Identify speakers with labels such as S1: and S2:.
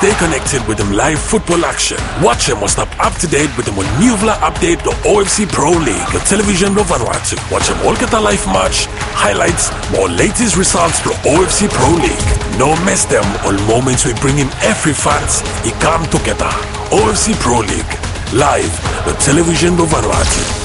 S1: stay connected with the live football action. Watch him or stop up to date with the Manuvla update, the OFC Pro League, the television of Vanuatu. Watch him all get a live match, highlights, more latest results to the OFC Pro League. No miss them all moments we bring him every fans. He come together. OFC Pro League, live, the television of Vanuatu.